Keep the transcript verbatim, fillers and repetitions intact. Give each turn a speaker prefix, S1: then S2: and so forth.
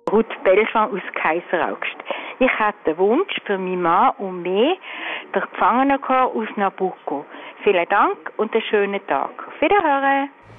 S1: Ruth Belfan aus Kaiseraugst. Ich hätte den Wunsch für meinen Mann und mich, der Gefangenenchor aus Nabucco. Vielen Dank und einen schönen Tag. Auf Wiederhören!